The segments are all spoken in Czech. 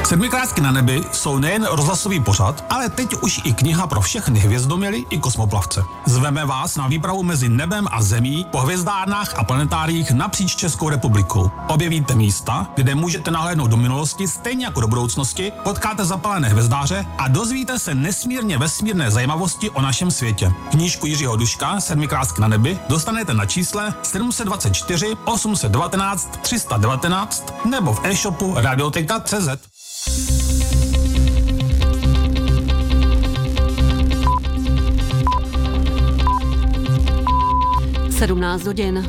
Sedmikrásky na nebi jsou nejen rozhlasový pořad, ale teď už i kniha pro všechny hvězdoměly i kosmoplavce. Zveme vás na výpravu mezi nebem a zemí po hvězdárnách a planetáriích napříč Českou republikou. Objevíte místa, kde můžete nahlédnout do minulosti stejně jako do budoucnosti, potkáte zapalené hvězdáře a dozvíte se nesmírně vesmírné zajímavosti o našem světě. Knížku Jiřího Duška Sedmikrásky na nebi dostanete na čísle 724 819 319 nebo v e-shopu radioteka.cz. 17 hodin.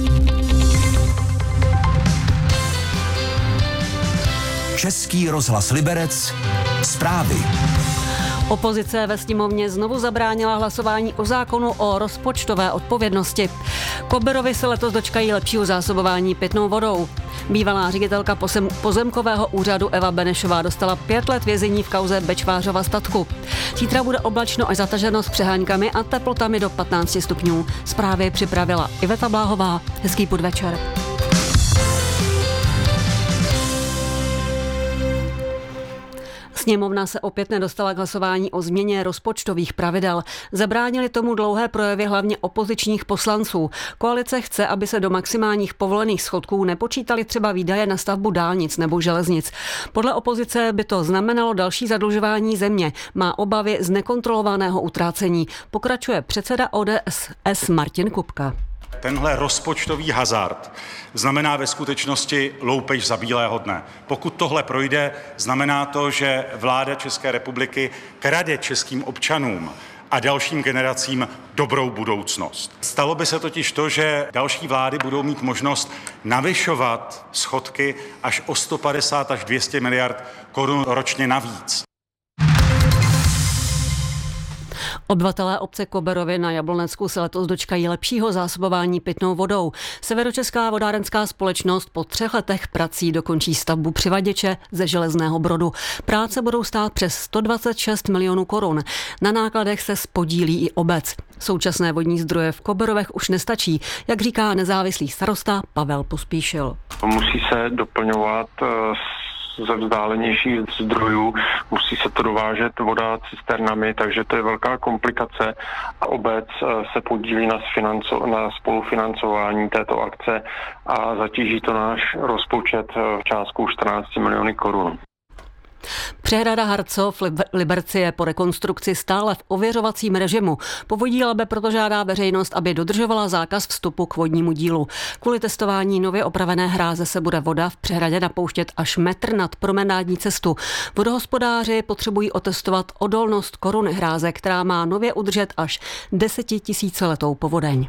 Český rozhlas Liberec. Zprávy. Opozice ve sněmovně znovu zabránila hlasování o zákonu o rozpočtové odpovědnosti. Koberovi se letos dočkají lepšího zásobování pitnou vodou. Bývalá ředitelka pozemkového úřadu Eva Benešová dostala 5 let vězení v kauze Bečvářova statku. Zítra bude oblačno až zataženo s přeháňkami a teplotami do 15 stupňů. Zprávy připravila Iveta Bláhová. Hezký podvečer. Sněmovna se opět nedostala k hlasování o změně rozpočtových pravidel. Zabránili tomu dlouhé projevy hlavně opozičních poslanců. Koalice chce, aby se do maximálních povolených schodků nepočítaly třeba výdaje na stavbu dálnic nebo železnic. Podle opozice by to znamenalo další zadlužování země. Má obavy z nekontrolovaného utrácení. Pokračuje předseda ODS Martin Kupka. Tenhle rozpočtový hazard znamená ve skutečnosti loupež za bílého dne. Pokud tohle projde, znamená to, že vláda České republiky krade českým občanům a dalším generacím dobrou budoucnost. Stalo by se totiž to, že další vlády budou mít možnost navyšovat schodky až o 150 až 200 miliard korun ročně navíc. Obyvatelé obce Koberovy na Jablonecku se letos dočkají lepšího zásobování pitnou vodou. Severočeská vodárenská společnost po 3 letech prací dokončí stavbu přivaděče ze Železného Brodu. Práce budou stát přes 126 milionů korun. Na nákladech se spodílí i obec. Současné vodní zdroje v Koberovech už nestačí, jak říká nezávislý starosta Pavel Pospíšil. Musí se doplňovat ze vzdálenějších zdrojů, musí se to dovážet voda cisternami, takže to je velká komplikace a obec se podílí na spolufinancování této akce a zatíží to náš rozpočet v částku 14 miliony korun. Přehrada Harcov v Liberci je po rekonstrukci stále v ověřovacím režimu. Povodí Labe proto žádá veřejnost, aby dodržovala zákaz vstupu k vodnímu dílu. Kvůli testování nově opravené hráze se bude voda v přehradě napouštět až metr nad promenádní cestu. Vodohospodáři potřebují otestovat odolnost koruny hráze, která má nově udržet až 10 000letou povodeň.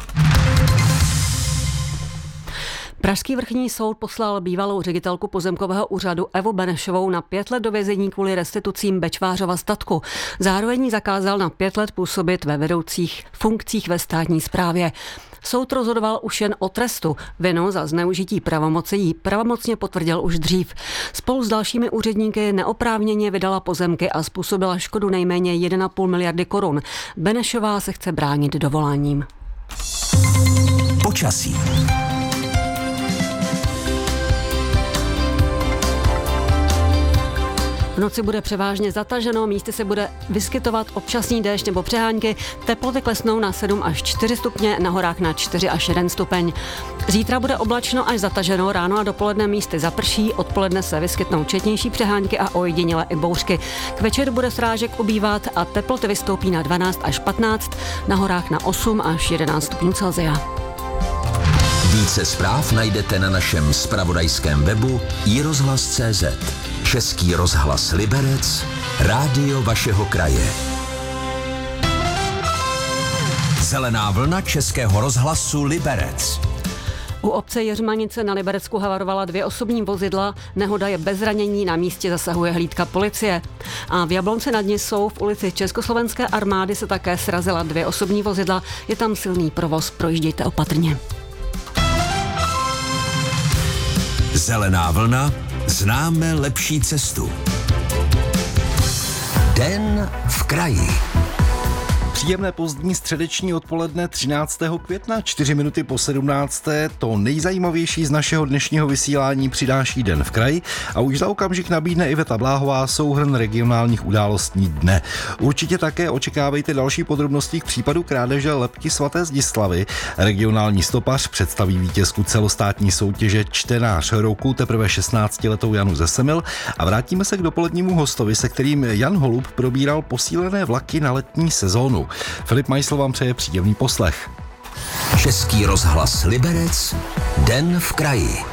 Pražský vrchní soud poslal bývalou ředitelku pozemkového úřadu Evu Benešovou na 5 let do vězení kvůli restitucím Bečvářova statku. Zároveň jí zakázal na 5 let působit ve vedoucích funkcích ve státní správě. Soud rozhodoval už jen o trestu. Vinu za zneužití pravomoci jí pravomocně potvrdil už dřív. Spolu s dalšími úředníky neoprávněně vydala pozemky a způsobila škodu nejméně 1,5 miliardy korun. Benešová se chce bránit dovoláním. Počasí. V noci bude převážně zataženo, místy se bude vyskytovat občasný déšť nebo přehánky, teploty klesnou na 7 až 4 stupně, na horách na 4 až 1 stupeň. Zítra bude oblačno až zataženo, ráno a dopoledne místy zaprší, odpoledne se vyskytnou četnější přehánky a ojedinělé i bouřky. K večeru bude srážek ubývat a teploty vystoupí na 12 až 15, na horách na 8 až 11 stupňů Celsia. Více zpráv najdete na našem zpravodajském webu iRozhlas.cz. Český rozhlas Liberec, rádio vašeho kraje. Zelená vlna Českého rozhlasu Liberec. U obce Jeřmanice na Liberecku havarovala 2 osobní vozidla, nehoda je bez zranění, na místě zasahuje hlídka policie. A v Jablonci nad Nisou v ulici Československé armády se také srazila 2 osobní vozidla, je tam silný provoz, projíždějte opatrně. Zelená vlna, známe lepší cestu. Den v kraji. Příjemné pozdní středeční odpoledne 13. května, 4 minuty po 17. To nejzajímavější z našeho dnešního vysílání přináší Den v kraji a už za okamžik nabídne Iveta Bláhová souhrn regionálních událostí dne. Určitě také očekávejte další podrobnosti k případu krádeže lebky svaté Zdislavy. Regionální stopař představí vítězku celostátní soutěže Čtenář roku, teprve 16letou Janu Zesemil, a vrátíme se k dopolednímu hostovi, se kterým Jan Holub probíral posílené vlaky na letní sezónu. Filip Majsl vám přeje příjemný poslech. Český rozhlas Liberec, Den v kraji.